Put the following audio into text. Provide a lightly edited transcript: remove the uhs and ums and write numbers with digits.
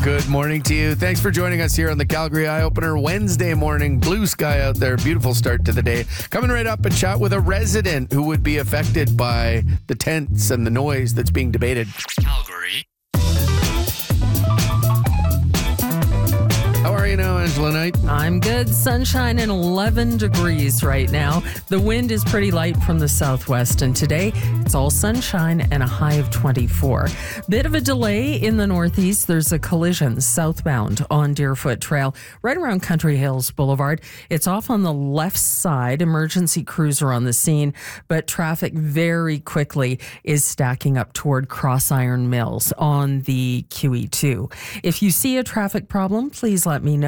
Good morning to you. Thanks for joining us here on the Calgary Eye Opener Wednesday morning. Blue sky out there. Beautiful start to the day. Coming right up and chat with a resident who would be affected by the tents and the noise that's being debated. Calgary. How are you now, Angela Knight? I'm good. Sunshine and 11 degrees right now. The wind is pretty light from the southwest, and today it's all sunshine and a high of 24. Bit of a delay in the northeast. There's a collision southbound on Deerfoot Trail right around Country Hills Boulevard. It's off on the left side. Emergency crews are on the scene, but traffic very quickly is stacking up toward Cross Iron Mills on the QE2. If you see a traffic problem, please let me know.